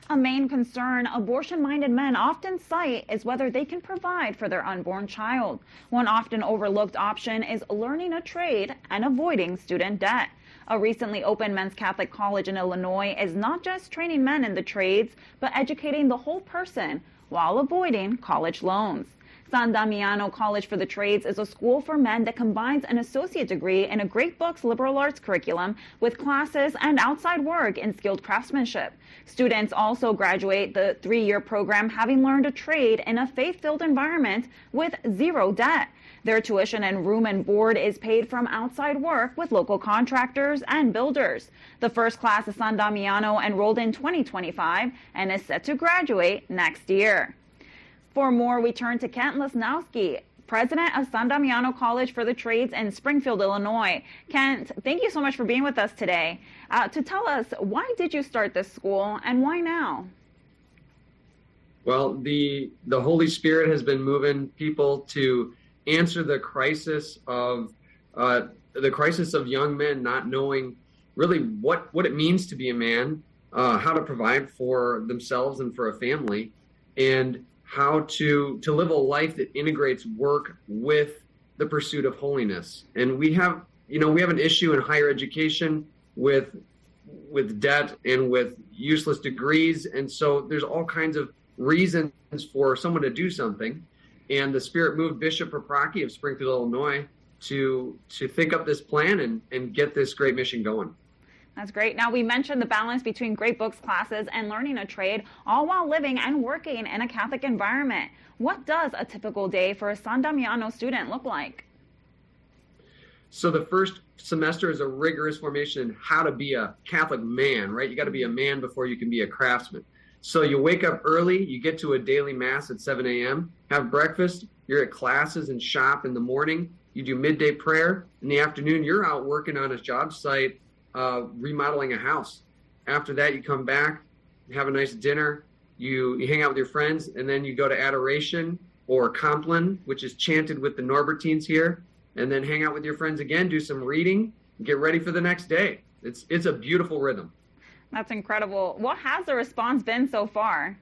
A main concern abortion-minded men often cite is whether they can provide for their unborn child. One often overlooked option is learning a trade and avoiding student debt. A recently opened men's Catholic college in Illinois is not just training men in the trades, but educating the whole person while avoiding college loans. San Damiano College for the Trades is a school for men that combines an associate degree in a Great Books liberal arts curriculum with classes and outside work in skilled craftsmanship. Students also graduate the 3-year program having learned a trade in a faith-filled environment with zero debt. Their tuition and room and board is paid from outside work with local contractors and builders. The first class of San Damiano enrolled in 2025 and is set to graduate next year. For more, we turn to Kent Lesnowski, president of San Damiano College for the Trades in Springfield, Illinois. Kent, thank you so much for being with us today. To tell us, why did you start this school and why now? Well, the Holy Spirit has been moving people to answer the crisis of young men not knowing really what it means to be a man, how to provide for themselves and for a family, and how to live a life that integrates work with the pursuit of holiness. And we have an issue in higher education with debt and with useless degrees. And so there's all kinds of reasons for someone to do something. And the Spirit moved Bishop Paprocki of Springfield, Illinois, to think up this plan and get this great mission going. That's great. Now, we mentioned the balance between Great Books classes and learning a trade, all while living and working in a Catholic environment. What does a typical day for a San Damiano student look like? So the first semester is a rigorous formation in how to be a Catholic man, right? You got to be a man before you can be a craftsman. So you wake up early, you get to a daily mass at 7 a.m., have breakfast, you're at classes and shop in the morning, you do midday prayer. In the afternoon, you're out working on a job site, remodeling a house. After that, you come back, you have a nice dinner, you hang out with your friends, and then you go to adoration or Compline, which is chanted with the Norbertines here, and then hang out with your friends again, do some reading, and get ready for the next day. It's a beautiful rhythm. That's incredible. What has the response been so far?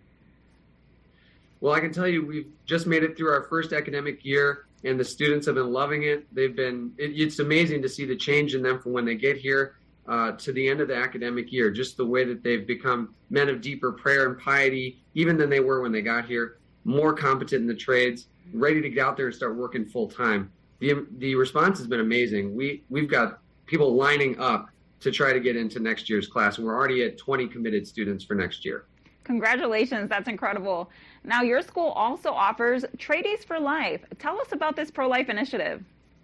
Well, I can tell you we've just made it through our first academic year, and the students have been loving it. It's amazing to see the change in them from when they get here to the end of the academic year, just the way that they've become men of deeper prayer and piety, even than they were when they got here, more competent in the trades, ready to get out there and start working full time. The response has been amazing. We've got people lining up to try to get into next year's class, and we're already at 20 committed students for next year. Congratulations, that's incredible. Now, your school also offers Tradies for Life. Tell us about this pro-life initiative.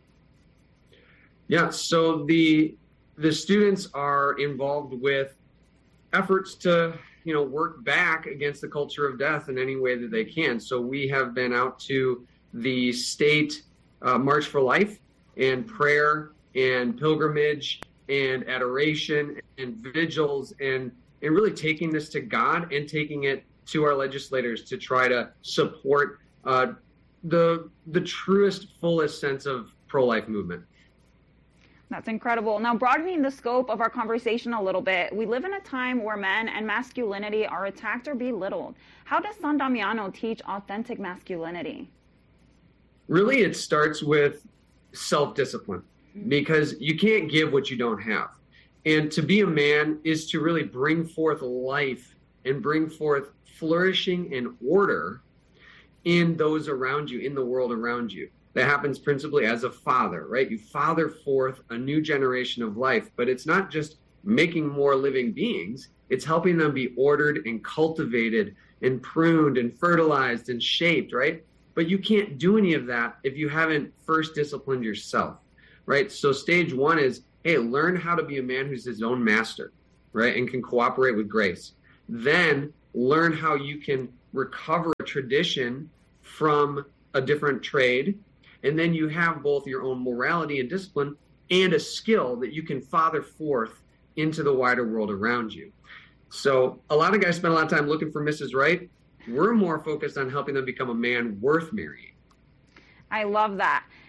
Yeah, so the students are involved with efforts to, work back against the culture of death in any way that they can. So we have been out to the state March for Life and prayer and pilgrimage and adoration and vigils and really taking this to God and taking it to our legislators to try to support the truest, fullest sense of pro-life movement. That's incredible. Now, broadening the scope of our conversation a little bit, we live in a time where men and masculinity are attacked or belittled. How does San Damiano teach authentic masculinity? Really, it starts with self-discipline, because you can't give what you don't have. And to be a man is to really bring forth life and bring forth flourishing and order in those around you, in the world around you. That happens principally as a father, right? You father forth a new generation of life, but it's not just making more living beings. It's helping them be ordered and cultivated and pruned and fertilized and shaped, right? But you can't do any of that if you haven't first disciplined yourself, right? So stage one is, hey, learn how to be a man who's his own master, right? And can cooperate with grace. Then learn how you can recover a tradition from a different trade. And then you have both your own morality and discipline and a skill that you can father forth into the wider world around you. So a lot of guys spend a lot of time looking for Mrs. Right. We're more focused on helping them become a man worth marrying. I love that.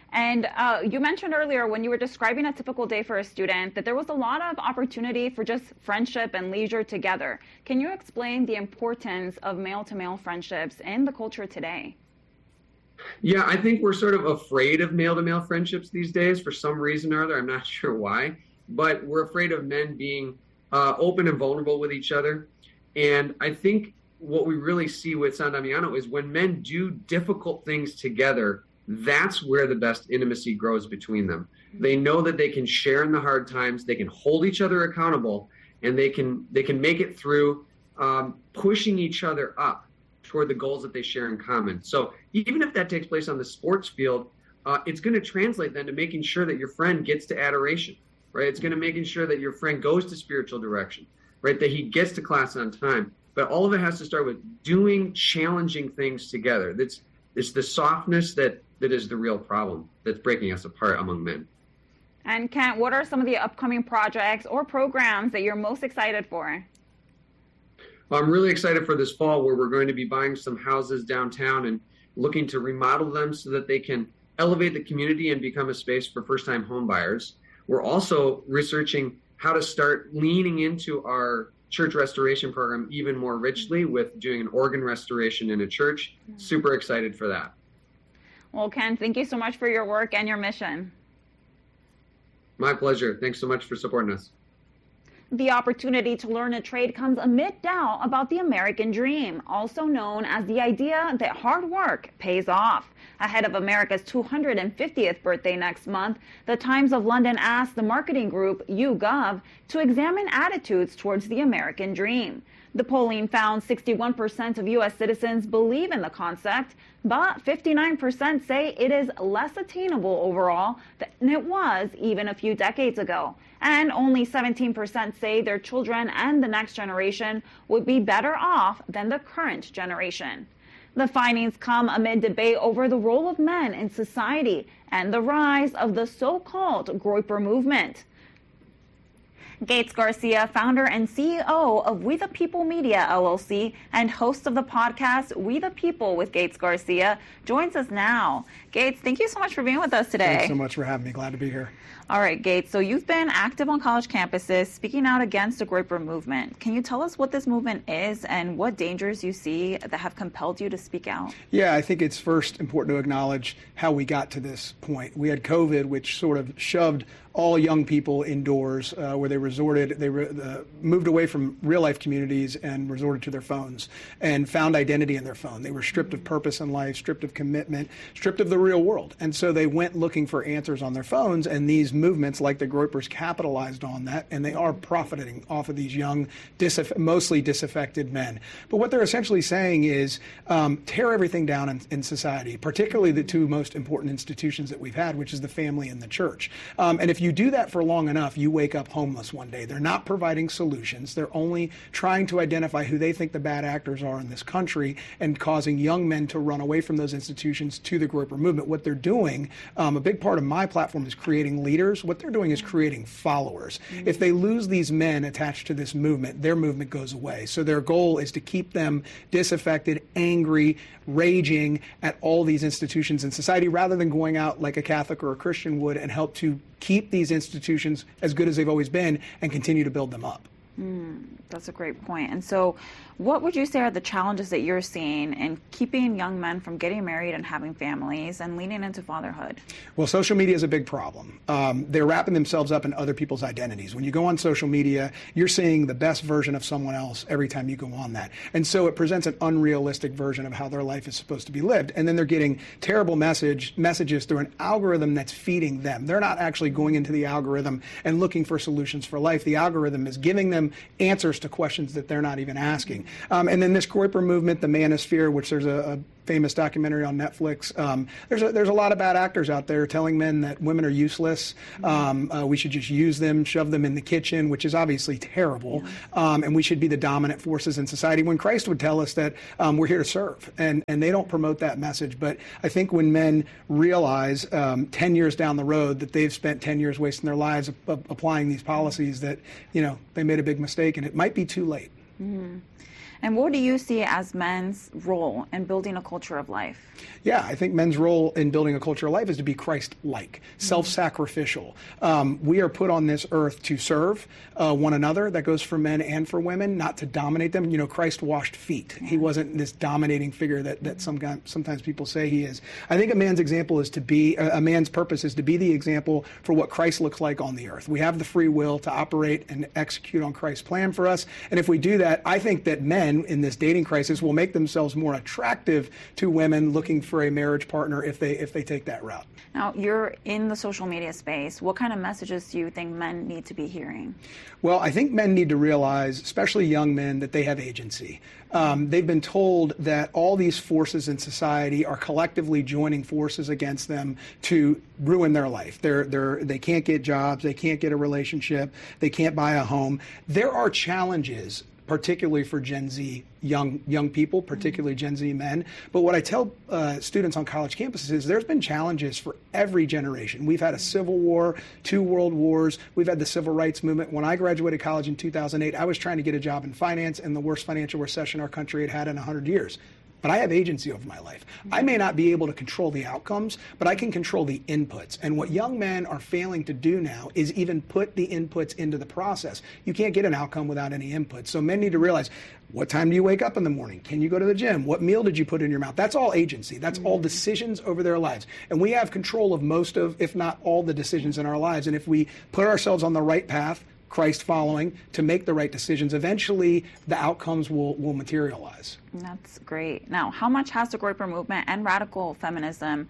And you mentioned earlier when you were describing a typical day for a student that there was a lot of opportunity for just friendship and leisure together. Can you explain the importance of male-to-male friendships in the culture today? Yeah, I think we're sort of afraid of male-to-male friendships these days for some reason or other. I'm not sure why, but we're afraid of men being open and vulnerable with each other. And I think what we really see with San Damiano is when men do difficult things together, that's where the best intimacy grows between them. They know that they can share in the hard times, they can hold each other accountable, and they can make it through pushing each other up toward the goals that they share in common. So even if that takes place on the sports field, it's going to translate then to making sure that your friend gets to adoration, right? It's going to making sure that your friend goes to spiritual direction, right? That he gets to class on time. But all of it has to start with doing challenging things together. It's the softness that is the real problem that's breaking us apart among men. And Kent, what are some of the upcoming projects or programs that you're most excited for? Well, I'm really excited for this fall where we're going to be buying some houses downtown and looking to remodel them so that they can elevate the community and become a space for first-time home buyers. We're also researching how to start leaning into our church restoration program even more richly with doing an organ restoration in a church. Super excited for that. Well, Ken, thank you so much for your work and your mission. My pleasure. Thanks so much for supporting us. The opportunity to learn a trade comes amid doubt about the American dream, also known as the idea that hard work pays off. Ahead of America's 250th birthday next month, the Times of London asked the marketing group YouGov to examine attitudes towards the American dream. The polling found 61% of U.S. citizens believe in the concept, but 59% say it is less attainable overall than it was even a few decades ago. And only 17% say their children and the next generation would be better off than the current generation. The findings come amid debate over the role of men in society and the rise of the so-called Groyper movement. Gates Garcia, founder and CEO of We the People Media, LLC, and host of the podcast We the People with Gates Garcia, joins us now. Gates, thank you so much for being with us today. Thanks so much for having me. Glad to be here. All right, Gates, so you've been active on college campuses, speaking out against the Groyper movement. Can you tell us what this movement is and what dangers you see that have compelled you to speak out? Yeah, I think it's first important to acknowledge how we got to this point. We had COVID, which sort of shoved all young people indoors, where they moved away from real life communities and resorted to their phones and found identity in their phone. They were stripped of purpose in life, stripped of commitment, stripped of the real world. And so they went looking for answers on their phones, and these movements like the Groypers capitalized on that, and they are profiting off of these young, mostly disaffected men. But what they're essentially saying is tear everything down in society, particularly the two most important institutions that we've had, which is the family and the church. And if you do that for long enough, you wake up homeless one day. They're not providing solutions. They're only trying to identify who they think the bad actors are in this country and causing young men to run away from those institutions to the Groyper movement. What they're doing, a big part of my platform is creating leaders. What they're doing is creating followers. If they lose these men attached to this movement, their movement goes away. So their goal is to keep them disaffected, angry, raging at all these institutions in society, rather than going out like a Catholic or a Christian would and help to keep these institutions as good as they've always been and continue to build them up. That's a great point. And so what would you say are the challenges that you're seeing in keeping young men from getting married and having families and leaning into fatherhood? Well, social media is a big problem. They're wrapping themselves up in other people's identities. When you go on social media, you're seeing the best version of someone else every time you go on that. And so it presents an unrealistic version of how their life is supposed to be lived. And then they're getting terrible messages through an algorithm that's feeding them. They're not actually going into the algorithm and looking for solutions for life. The algorithm is giving them answers to questions that they're not even asking. And then this Groyper movement, the Manosphere, which there's a famous documentary on Netflix. There's a lot of bad actors out there telling men that women are useless. We should just use them, shove them in the kitchen, which is obviously terrible. And we should be the dominant forces in society, when Christ would tell us that we're here to serve. And they don't promote that message. But I think when men realize 10 years down the road that they've spent 10 years wasting their lives applying these policies, that, they made a big mistake, and it might be too late. And what do you see as men's role in building a culture of life? Yeah, I think men's role in building a culture of life is to be Christ-like, self-sacrificial. We are put on this earth to serve one another. That goes for men and for women, not to dominate them. You know, Christ washed feet. He wasn't this dominating figure that sometimes people say he is. I think a man's example is to be, a man's purpose is to be the example for what Christ looks like on the earth. We have the free will to operate and execute on Christ's plan for us. And if we do that, I think that men in this dating crisis will make themselves more attractive to women looking for a marriage partner if they take that route. Now, you're in the social media space. What kind of messages do you think men need to be hearing? Well, I think men need to realize, especially young men, that they have agency. They've been told that all these forces in society are collectively joining forces against them to ruin their life. They can't get jobs, they can't get a relationship, they can't buy a home. There are challenges, particularly for Gen Z young people, particularly Gen Z men. But what I tell students on college campuses is there's been challenges for every generation. We've had a civil war, 2 world wars. We've had the civil rights movement. When I graduated college in 2008, I was trying to get a job in finance in the worst financial recession our country had had in 100 years. But I have agency over my life. I may not be able to control the outcomes, but I can control the inputs. And what young men are failing to do now is even put the inputs into the process. You can't get an outcome without any input. So men need to realize, what time do you wake up in the morning? Can you go to the gym? What meal did you put in your mouth? That's all agency. That's all decisions over their lives. And we have control of most of, if not all, the decisions in our lives. And if we put ourselves on the right path, Christ following, to make the right decisions, eventually the outcomes will materialize. That's great. Now, how much has the Groyper movement and radical feminism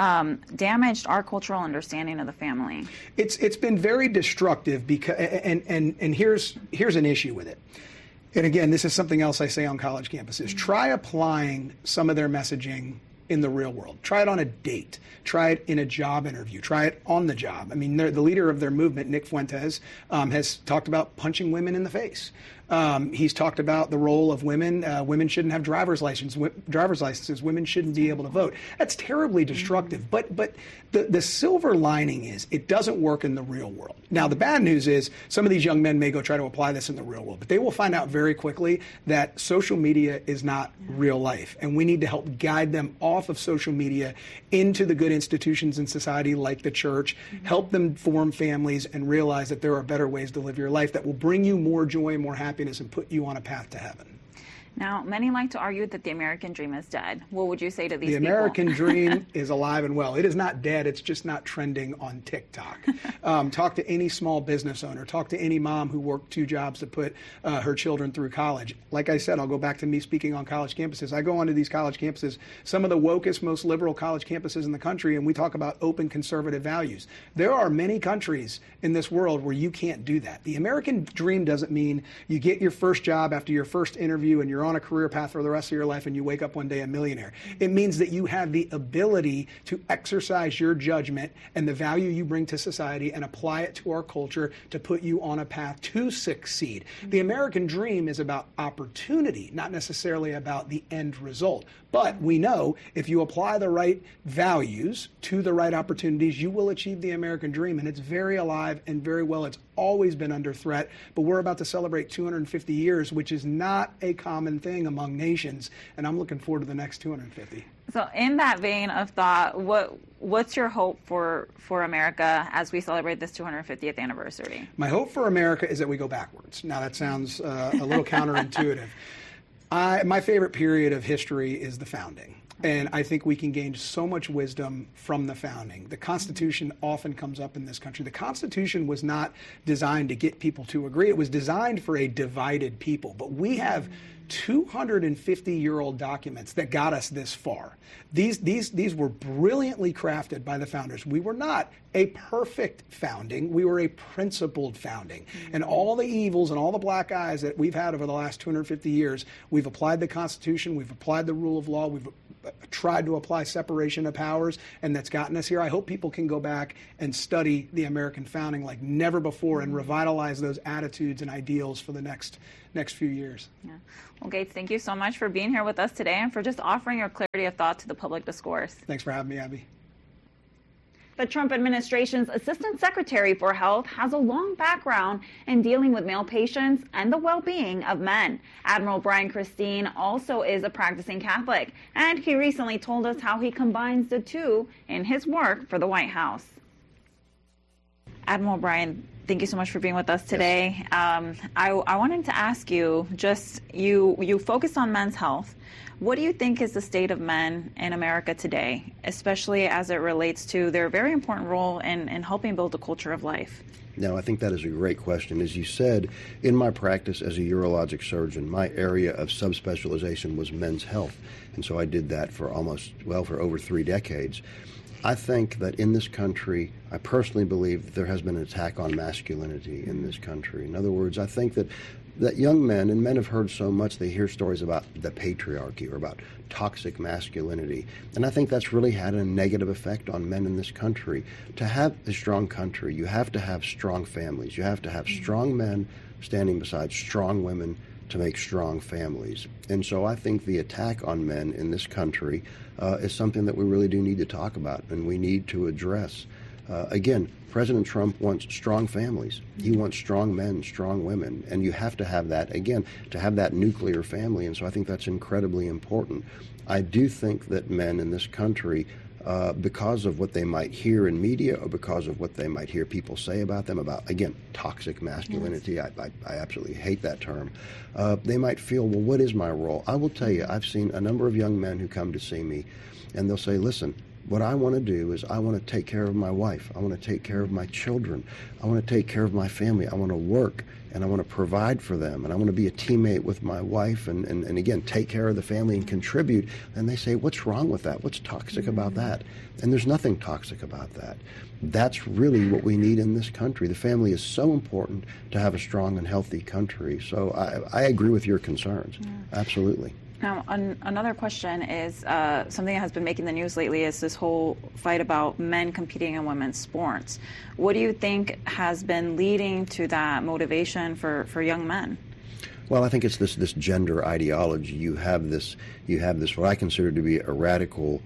damaged our cultural understanding of the family? It's been very destructive because, and here's an issue with it. And again, this is something else I say on college campuses. Try applying some of their messaging in the real world. Try it on a date. Try it in a job interview. Try it on the job. I mean, the leader of their movement, Nick Fuentes, has talked about punching women in the face. He's talked about the role of women. Women shouldn't have driver's licenses. Women shouldn't be able to vote. That's terribly destructive. But the silver lining is it doesn't work in the real world. Now, the bad news is some of these young men may go try to apply this in the real world, but they will find out very quickly that social media is not real life. And we need to help guide them off of social media into the good institutions in society like the church, help them form families and realize that there are better ways to live your life that will bring you more joy, more happiness, and put you on a path to heaven. Now, many like to argue that the American dream is dead. What would you say to these people? The American dream is alive and well. It is not dead. It's just not trending on TikTok. Talk to any small business owner. Talk to any mom who worked 2 jobs to put her children through college. Like I said, I'll go back to me speaking on college campuses. I go onto these college campuses, some of the wokest, most liberal college campuses in the country, and we talk about open conservative values. There are many countries in this world where you can't do that. The American dream doesn't mean you get your first job after your first interview and you're on a career path for the rest of your life and you wake up one day a millionaire. It means that you have the ability to exercise your judgment and the value you bring to society and apply it to our culture to put you on a path to succeed. The American dream is about opportunity, not necessarily about the end result. But we know if you apply the right values to the right opportunities, you will achieve the American dream. And it's very alive and very well. It's always been under threat. But we're about to celebrate 250 years, which is not a common thing among nations. And I'm looking forward to the next 250. So in that vein of thought, what's your hope for America as we celebrate this 250th anniversary? My hope for America is that we go backwards. Now, that sounds a little counterintuitive. My favorite period of history is the founding. And I think we can gain so much wisdom from the founding. The Constitution often comes up in this country. The Constitution was not designed to get people to agree. It was designed for a divided people. But we have 250-year-old documents that got us this far. These were brilliantly crafted by the founders. We were not a perfect founding. We were a principled founding. And all the evils and all the black eyes that we've had over the last 250 years, we've applied the Constitution, we've applied the rule of law, we've tried to apply separation of powers, and that's gotten us here. I hope people can go back and study the American founding like never before and revitalize those attitudes and ideals for the next few years. Yeah. Well, Gates, thank you so much for being here with us today and for just offering your clarity of thought to the public discourse. Thanks for having me, Abby. The Trump administration's Assistant Secretary for Health has a long background in dealing with male patients and the well-being of men. Admiral Brian Christine also is a practicing Catholic, and he recently told us how he combines the two in his work for the White House. Admiral Brian, thank you so much for being with us today. I wanted to ask you, you focus on men's health. What do you think is the state of men in America today, especially as it relates to their very important role in helping build a culture of life? No, I think that is a great question. As you said, in my practice as a urologic surgeon, my area of subspecialization was men's health. And so I did that for for over 3 decades. I think that in this country, I personally believe that there has been an attack on masculinity in this country. In other words, I think that young men, and men have heard so much, they hear stories about the patriarchy or about toxic masculinity. And I think that's really had a negative effect on men in this country. To have a strong country, you have to have strong families. You have to have strong men standing beside strong women to make strong families. And so I think the attack on men in this country is something that we really do need to talk about and we need to address. Again, President Trump wants strong families. He wants strong men, strong women, and you have to have that, again, to have that nuclear family, and so I think that's incredibly important. I do think that men in this country, because of what they might hear in media or because of what they might hear people say about them, about, again, toxic masculinity, yes. I absolutely hate that term, they might feel, well, what is my role? I will tell you, I've seen a number of young men who come to see me, and they'll say, listen, what I want to do is I want to take care of my wife. I want to take care of my children. I want to take care of my family. I want to work and I want to provide for them. And I want to be a teammate with my wife and again, take care of the family and contribute. And they say, what's wrong with that? What's toxic about that? And there's nothing toxic about that. That's really what we need in this country. The family is so important to have a strong and healthy country. So I agree with your concerns. Yeah. Absolutely. Now, another question is something that has been making the news lately is this whole fight about men competing in women's sports. What do you think has been leading to that motivation for young men? Well, I think it's this gender ideology. You have this what I consider to be a radical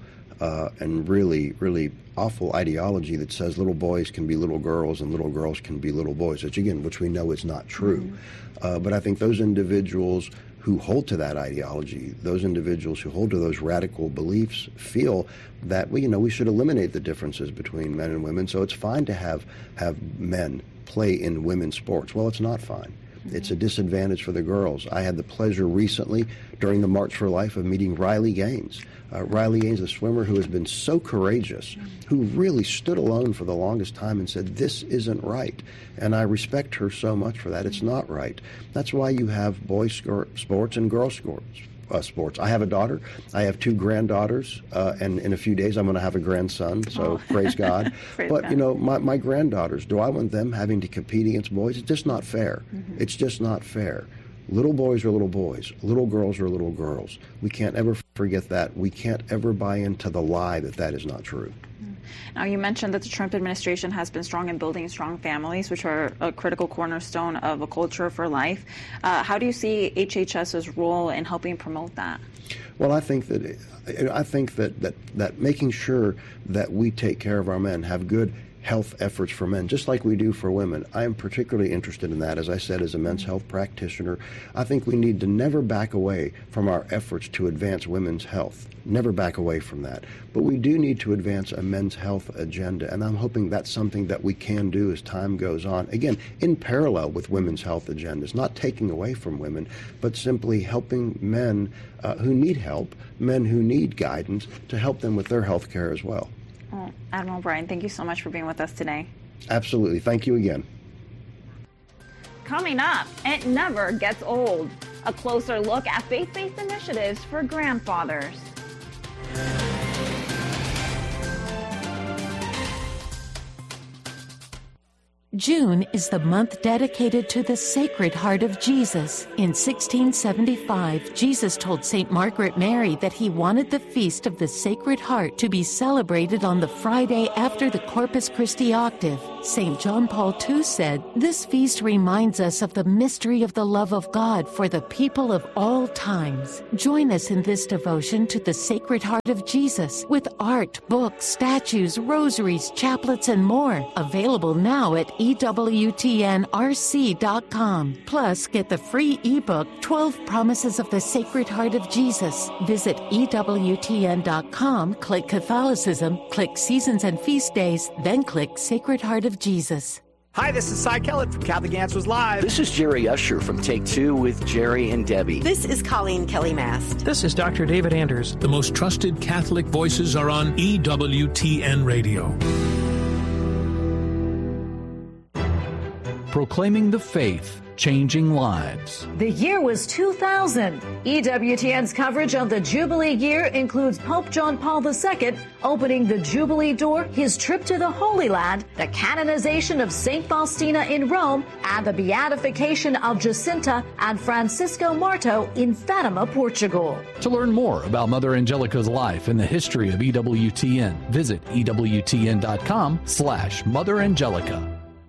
and really, really awful ideology that says little boys can be little girls and little girls can be little boys, which we know is not true. Mm-hmm. But I think those individuals who hold to that ideology, those individuals who hold to those radical beliefs feel that we should eliminate the differences between men and women. So it's fine to have men play in women's sports. Well, it's not fine. Mm-hmm. It's a disadvantage for the girls. I had the pleasure recently during the March for Life of meeting Riley Gaines. Riley Gaines, a swimmer who has been so courageous, who really stood alone for the longest time and said, this isn't right. And I respect her so much for that. It's not right. That's why you have boys sports and girls sports. I have a daughter. I have 2 granddaughters, and in a few days I'm going to have a grandson, so praise God. But, my granddaughters, do I want them having to compete against boys? It's just not fair. Mm-hmm. It's just not fair. Little boys are little boys. Little girls are little girls. We can't ever forget that. We can't ever buy into the lie that is not true. Now, you mentioned that the Trump administration has been strong in building strong families, which are a critical cornerstone of a culture for life. How do you see HHS's role in helping promote that? Well, I think that making sure that we take care of our men, have good health efforts for men, just like we do for women. I am particularly interested in that. As I said, as a men's health practitioner, I think we need to never back away from our efforts to advance women's health. Never back away from that. But we do need to advance a men's health agenda, and I'm hoping that's something that we can do as time goes on. Again, in parallel with women's health agendas, not taking away from women, but simply helping men who need help, men who need guidance, to help them with their health care as well. Well, Admiral Brian, thank you so much for being with us today. Absolutely. Thank you again. Coming up, it never gets old. A closer look at faith-based initiatives for grandfathers. June is the month dedicated to the Sacred Heart of Jesus. In 1675, Jesus told St. Margaret Mary that he wanted the Feast of the Sacred Heart to be celebrated on the Friday after the Corpus Christi octave. St. John Paul II said, "This feast reminds us of the mystery of the love of God for the people of all times." Join us in this devotion to the Sacred Heart of Jesus with art, books, statues, rosaries, chaplets, and more. Available now at EWTNRC.com. Plus, get the free ebook, 12 Promises of the Sacred Heart of Jesus. Visit EWTN.com, click Catholicism, click Seasons and Feast Days, then click Sacred Heart of Jesus. Hi, this is Cy Kellett from Catholic Answers Live. This is Jerry Usher from Take Two with Jerry and Debbie. This is Colleen Kelly Mast. This is Dr. David Anders. The most trusted Catholic voices are on EWTN Radio. Proclaiming the faith, changing lives. The year was 2000. EWTN's coverage of the Jubilee year includes Pope John Paul II opening the Jubilee door, his trip to the Holy Land, the canonization of St. Faustina in Rome, and the beatification of Jacinta and Francisco Marto in Fatima, Portugal. To learn more about Mother Angelica's life and the history of EWTN, visit EWTN.com/Mother Angelica.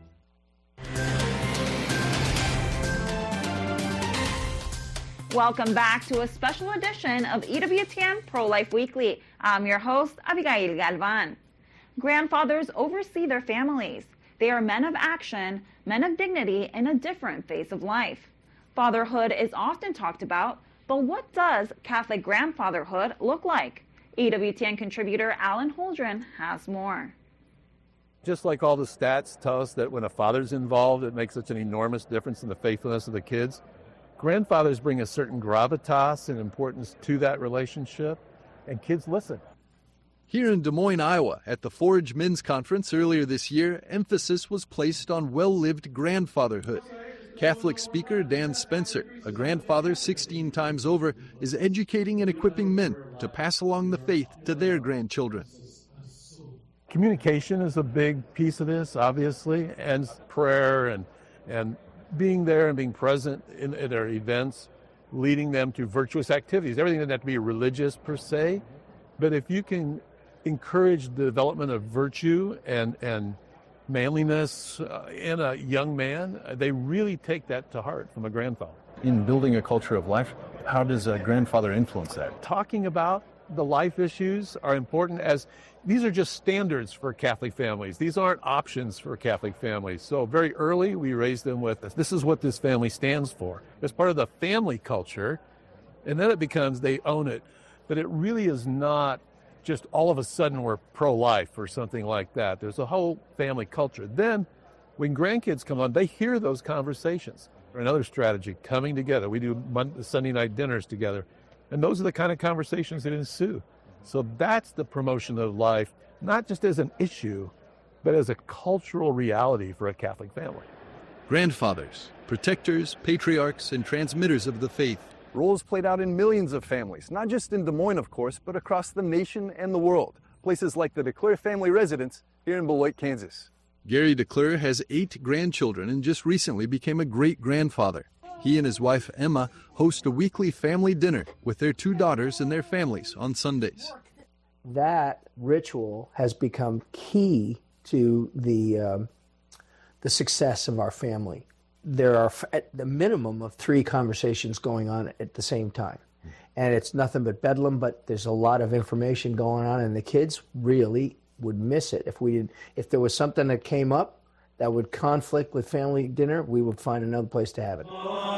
Welcome back to a special edition of EWTN Pro-Life Weekly. I'm your host, Abigail Galvan. Grandfathers oversee their families. They are men of action, men of dignity in a different phase of life. Fatherhood is often talked about, but what does Catholic grandfatherhood look like? EWTN contributor Alan Holdren has more. Just like all the stats tell us that when a father's involved, it makes such an enormous difference in the faithfulness of the kids. Grandfathers bring a certain gravitas and importance to that relationship, and kids listen. Here in Des Moines, Iowa, at the Forage Men's Conference earlier this year, emphasis was placed on well-lived grandfatherhood. Catholic speaker Dan Spencer, a grandfather 16 times over, is educating and equipping men to pass along the faith to their grandchildren. Communication is a big piece of this, obviously, and prayer and being there and being present in their events, leading them to virtuous activities. Everything doesn't have to be religious per se, but if you can encourage the development of virtue and manliness in a young man, they really take that to heart from a grandfather. In building a culture of life, how does a grandfather influence that? Talking about the life issues are important, as these are just standards for Catholic families. These aren't options for Catholic families. So very early, we raise them with this is what this family stands for. It's part of the family culture, and then it becomes they own it. But it really is not just all of a sudden we're pro-life or something like that. There's a whole family culture. Then when grandkids come on, they hear those conversations. Another strategy, coming together. We do Sunday night dinners together. And those are the kind of conversations that ensue. So that's the promotion of life, not just as an issue, but as a cultural reality for a Catholic family. Grandfathers, protectors, patriarchs, and transmitters of the faith. Roles played out in millions of families, not just in Des Moines, of course, but across the nation and the world. Places like the DeClure family residence here in Beloit, Kansas. Gary DeClure has 8 grandchildren and just recently became a great-grandfather. He and his wife, Emma, host a weekly family dinner with their 2 daughters and their families on Sundays. That ritual has become key to the success of our family. There are at the minimum of 3 conversations going on at the same time. And it's nothing but bedlam, but there's a lot of information going on, and the kids really would miss it. If there was something that came up that would conflict with family dinner, we would find another place to have it.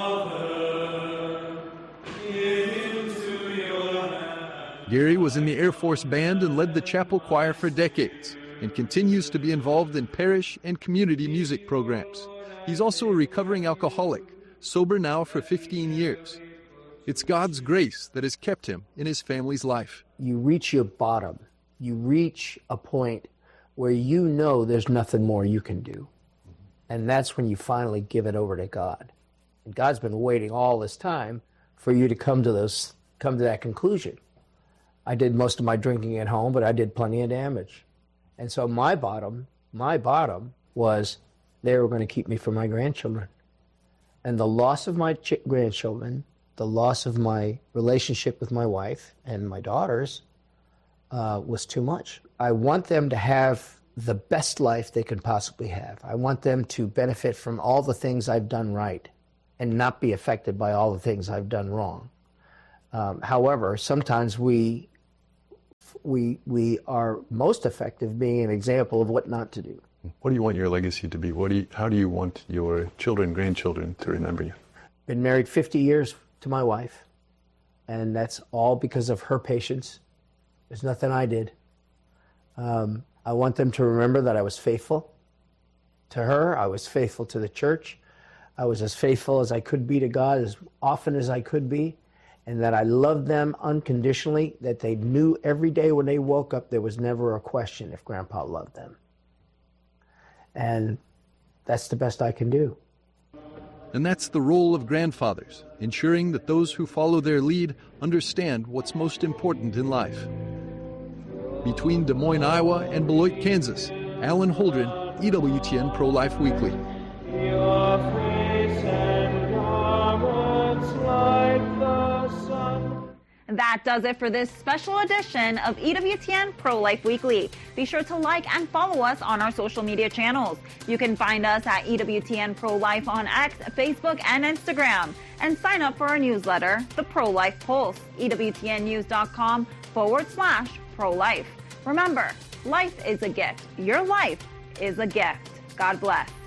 Gary was in the Air Force Band and led the chapel choir for decades and continues to be involved in parish and community music programs. He's also a recovering alcoholic, sober now for 15 years. It's God's grace that has kept him in his family's life. You reach your bottom. You reach a point where you know there's nothing more you can do. And that's when you finally give it over to God. And God's been waiting all this time for you to come to that conclusion. I did most of my drinking at home, but I did plenty of damage. And so my bottom was they were going to keep me from my grandchildren. And the loss of my grandchildren, the loss of my relationship with my wife and my daughters was too much. I want them to have the best life they can possibly have. I want them to benefit from all the things I've done right and not be affected by all the things I've done wrong. However, sometimes we are most effective being an example of what not to do. What do you want your legacy to be? How do you want your children, grandchildren to remember you? Been married 50 years to my wife, and that's all because of her patience. There's nothing I did. I want them to remember that I was faithful to her. I was faithful to the church. I was as faithful as I could be to God as often as I could be, and that I loved them unconditionally, that they knew every day when they woke up there was never a question if Grandpa loved them. And that's the best I can do. And that's the role of grandfathers, ensuring that those who follow their lead understand what's most important in life. Between Des Moines, Iowa and Beloit, Kansas, Alan Holdren, EWTN Pro-Life Weekly. That does it for this special edition of EWTN Pro-Life Weekly. Be sure to like and follow us on our social media channels. You can find us at EWTN Pro-Life on X, Facebook, and Instagram. And sign up for our newsletter, The Pro-Life Pulse, EWTNnews.com/pro-life. Remember, life is a gift. Your life is a gift. God bless.